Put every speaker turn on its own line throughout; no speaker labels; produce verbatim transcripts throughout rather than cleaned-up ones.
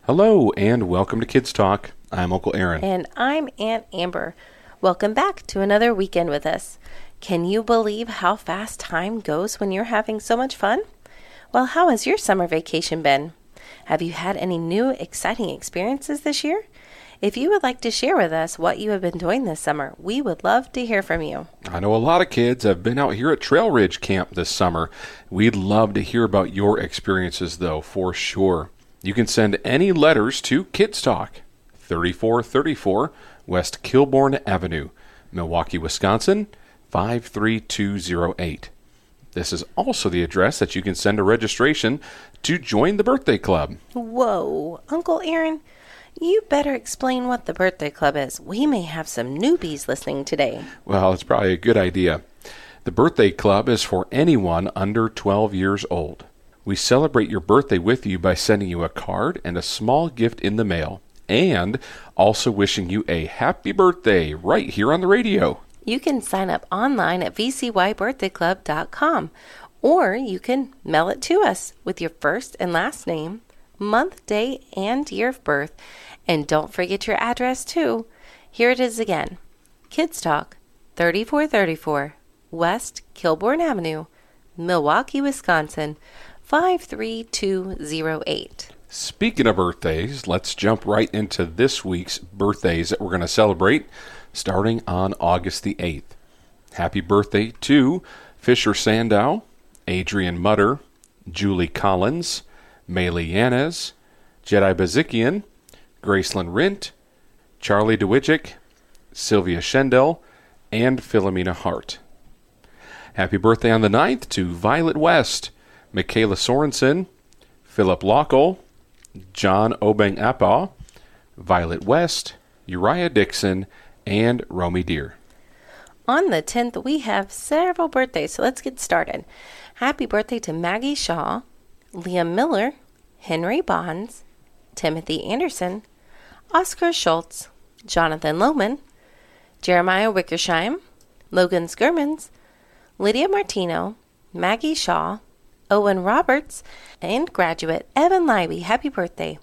Hello, and welcome to Kids Talk. I'm Uncle Aaron.
And I'm Aunt Amber. Welcome back to another weekend with us. Can you believe how fast time goes when you're having so much fun? Well, how has your summer vacation been? Have you had any new exciting experiences this year? If you would like to share with us what you have been doing this summer, we would love to hear from you.
I know a lot of kids have been out here at Trail Ridge Camp this summer. We'd love to hear about your experiences, though, for sure. You can send any letters to Kids Talk, thirty-four thirty-four West Kilbourne Avenue, Milwaukee, Wisconsin, five three two zero eight. This is also the address that you can send a registration to join the birthday club.
Whoa, Uncle Aaron, you better explain what the birthday club is. We may have some newbies listening today.
Well, it's probably a good idea. The birthday club is for anyone under twelve years old. We celebrate your birthday with you by sending you a card and a small gift in the mail, and also wishing you a happy birthday right here on the radio.
You can sign up online at v c y birthday club dot com, or you can mail it to us with your first and last name, month, day, and year of birth. And don't forget your address, too. Here it is again. Kids Talk, thirty-four thirty-four West Kilbourne Avenue, Milwaukee, Wisconsin, five three two zero eight.
Speaking of birthdays, let's jump right into this week's birthdays that we're going to celebrate, starting on August the eighth. Happy birthday to Fisher Sandow, Adrian Mutter, Julie Collins, Maylee Yanez, Jedi Bazikian, Gracelyn Rint, Charlie DeWitchick, Sylvia Schendel, and Philomena Hart. Happy birthday on the ninth to Violet West, Michaela Sorensen, Philip Lockle, John Obeng-Appa, Violet West, Uriah Dixon, and Romy Deer.
On the tenth, we have several birthdays, so let's get started. Happy birthday to Maggie Shaw, Liam Miller, Henry Bonds, Timothy Anderson, Oscar Schultz, Jonathan Lohman, Jeremiah Wickersheim, Logan Skirmans, Lydia Martino, Maggie Shaw, Owen Roberts, and graduate Evan Libby. Happy birthday.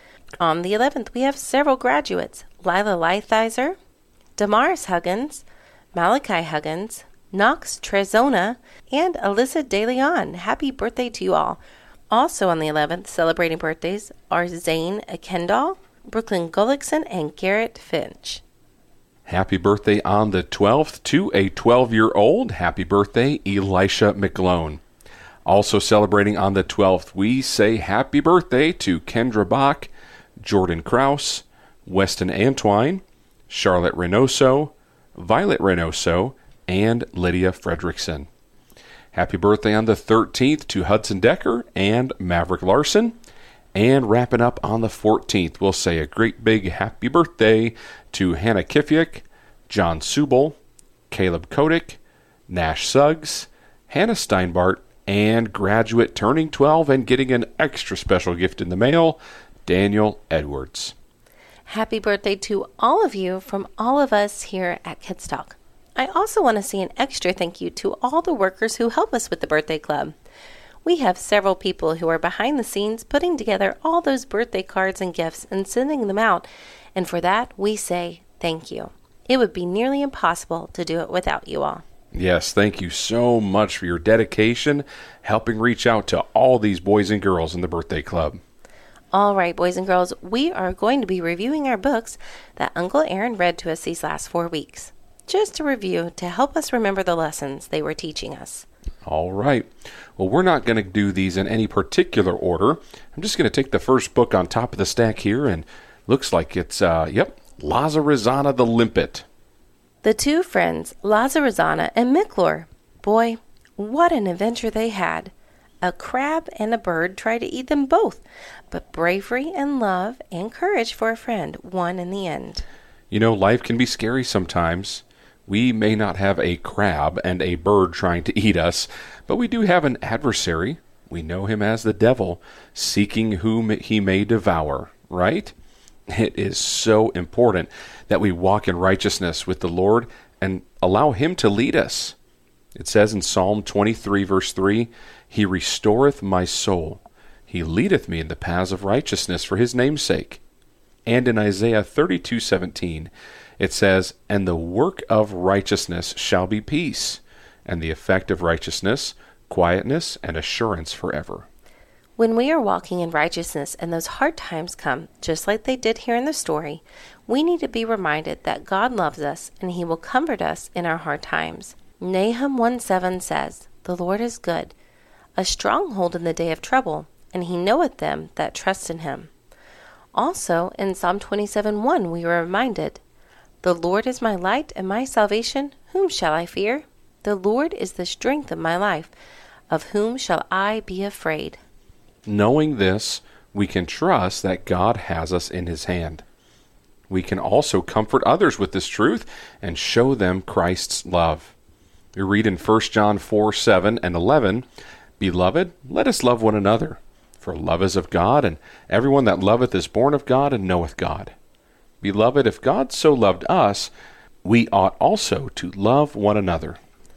On the eleventh, we have several graduates. Lila Lighthizer, Damaris Huggins, Malachi Huggins, Knox Trezona, and Alyssa DeLeon. Happy birthday to you all. Also on the eleventh, celebrating birthdays are Zane Kendall, Brooklyn Gullickson, and Garrett Finch.
Happy birthday on the twelfth to a twelve-year-old. Happy birthday, Elisha McGlone. Also celebrating on the twelfth, we say happy birthday to Kendra Bach, Jordan Kraus, Weston Antwine, Charlotte Reynoso, Violet Reynoso, and Lydia Fredrickson. Happy birthday on the thirteenth to Hudson Decker and Maverick Larson. And wrapping up on the fourteenth, we'll say a great big happy birthday to Hannah Kifiak, John Subel, Caleb Kodik, Nash Suggs, Hannah Steinbart, and graduate turning twelve and getting an extra special gift in the mail, Daniel Edwards.
Happy birthday to all of you from all of us here at Kids Talk. I also want to say an extra thank you to all the workers who help us with the birthday club. We have several people who are behind the scenes putting together all those birthday cards and gifts and sending them out, and for that we say thank you. It would be nearly impossible to do it without you all.
Yes, thank you so much for your dedication, helping reach out to all these boys and girls in the birthday club.
All right, boys and girls, we are going to be reviewing our books that Uncle Aaron read to us these last four weeks. Just to review to help us remember the lessons they were teaching us.
All right. Well, we're not going to do these in any particular order. I'm just going to take the first book on top of the stack here, and looks like it's, uh, yep, Lazarizana the Limpet.
The two friends, Lazarizana and Miklor. Boy, what an adventure they had. A crab and a bird tried to eat them both, but bravery and love and courage for a friend won in the end.
You know, life can be scary sometimes. We may not have a crab and a bird trying to eat us, but we do have an adversary. We know him as the devil, seeking whom he may devour, right? It is so important that we walk in righteousness with the Lord and allow him to lead us. It says in Psalm twenty-three, verse three, He restoreth my soul. He leadeth me in the paths of righteousness for his name's sake. And in Isaiah thirty-two seventeen, it says, And the work of righteousness shall be peace, and the effect of righteousness, quietness and assurance forever.
When we are walking in righteousness and those hard times come, just like they did here in the story, we need to be reminded that God loves us and he will comfort us in our hard times. Nahum one seven says, The Lord is good, a stronghold in the day of trouble, and he knoweth them that trust in him. Also, in Psalm twenty-seven one, we are reminded, The Lord is my light and my salvation, whom shall I fear? The Lord is the strength of my life, of whom shall I be afraid?
Knowing this, we can trust that God has us in his hand. We can also comfort others with this truth and show them Christ's love. We read in First John four seven and eleven, Beloved, let us love one another, for love is of God, and everyone that loveth is born of God and knoweth God. Beloved, if God so loved us, we ought also to love one another.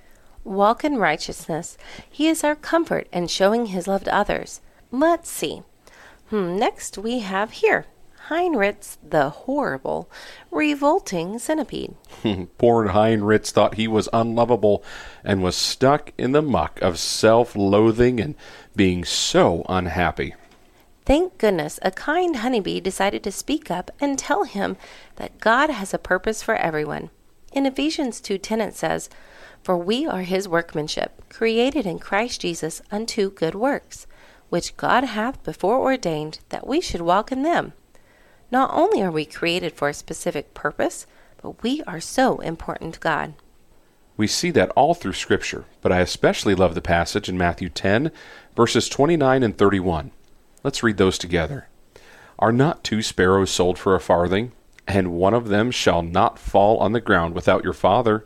Walk in righteousness. He is our comfort in showing his love to others. Let's see. Hmm, next we have here, Heinrichs the horrible, revolting centipede.
Poor Heinrichs thought he was unlovable and was stuck in the muck of self-loathing and being so unhappy.
Thank goodness a kind honeybee decided to speak up and tell him that God has a purpose for everyone. In Ephesians two ten it says, For we are his workmanship, created in Christ Jesus unto good works, which God hath before ordained that we should walk in them. Not only are we created for a specific purpose, but we are so important to God.
We see that all through Scripture, but I especially love the passage in Matthew ten, verses twenty-nine and thirty-one. Let's read those together. Are not two sparrows sold for a farthing, and one of them shall not fall on the ground without your Father?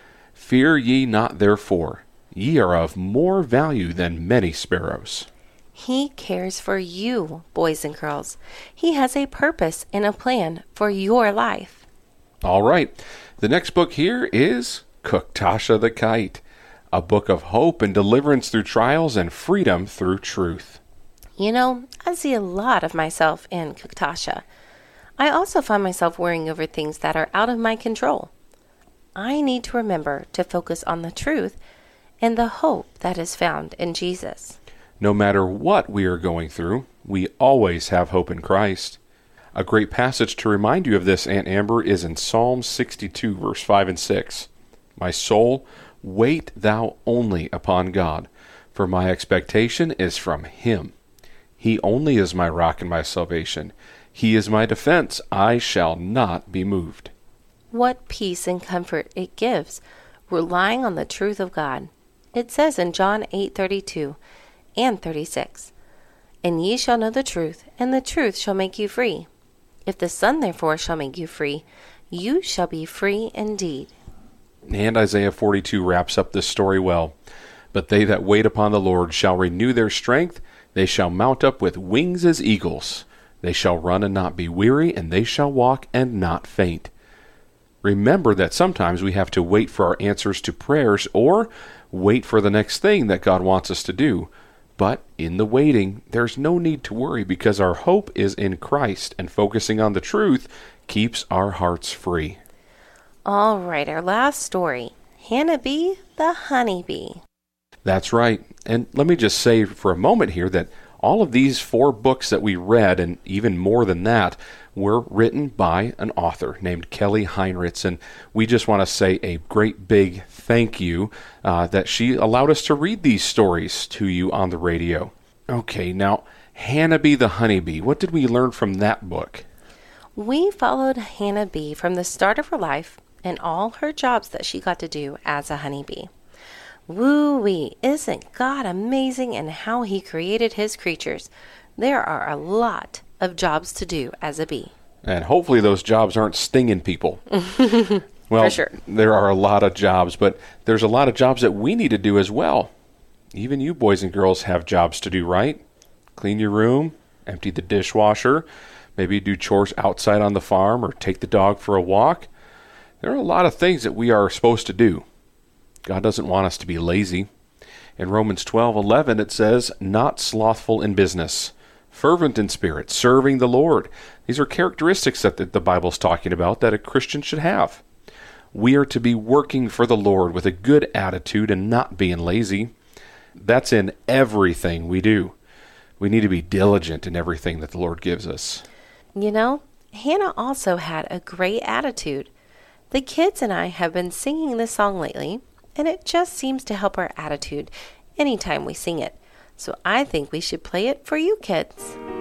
Fear ye not therefore, ye are of more value than many sparrows.
He cares for you, boys and girls. He has a purpose and a plan for your life.
All right. The next book here is Kuktasha the Kite, a book of hope and deliverance through trials and freedom through truth.
You know, I see a lot of myself in Kuktasha. I also find myself worrying over things that are out of my control. I need to remember to focus on the truth and the hope that is found in Jesus.
No matter what we are going through, we always have hope in Christ. A great passage to remind you of this, Aunt Amber, is in Psalm sixty-two, verse five and six. My soul, wait thou only upon God, for my expectation is from him. He only is my rock and my salvation. He is my defense. I shall not be moved.
What peace and comfort it gives, relying on the truth of God. It says in John eight thirty-two and thirty-six, And ye shall know the truth, and the truth shall make you free. If the Son therefore shall make you free, you shall be free indeed.
And Isaiah forty-two wraps up this story well. But they that wait upon the Lord shall renew their strength. They shall mount up with wings as eagles. They shall run and not be weary, and they shall walk and not faint. Remember that sometimes we have to wait for our answers to prayers or wait for the next thing that God wants us to do. But in the waiting, there's no need to worry because our hope is in Christ, and focusing on the truth keeps our hearts free.
All right, our last story, Hannah Bee the Honeybee.
That's right. And let me just say for a moment here that all of these four books that we read, and even more than that, were written by an author named Kelly Heinrichs. And we just want to say a great big thank you uh, that she allowed us to read these stories to you on the radio. Okay, now, Hannah Bee the Honeybee. What did we learn from that book?
We followed Hannah Bee from the start of her life and all her jobs that she got to do as a honeybee. Woo-wee, isn't God amazing in how he created his creatures? There are a lot of jobs to do as a bee.
And hopefully those jobs aren't stinging people. Well,
For sure.
There are a lot of jobs, but there's a lot of jobs that we need to do as well. Even you boys and girls have jobs to do, right? Clean your room, empty the dishwasher, maybe do chores outside on the farm or take the dog for a walk. There are a lot of things that we are supposed to do. God doesn't want us to be lazy. In Romans twelve eleven it says, Not slothful in business, Fervent in spirit, serving the Lord. These are characteristics that the, the Bible's talking about that a Christian should have. We are to be working for the Lord with a good attitude and not being lazy. That's in everything we do. We need to be diligent in everything that the Lord gives us.
You know, Hannah also had a great attitude. The kids and I have been singing this song lately, and it just seems to help our attitude anytime we sing it. So I think we should play it for you kids.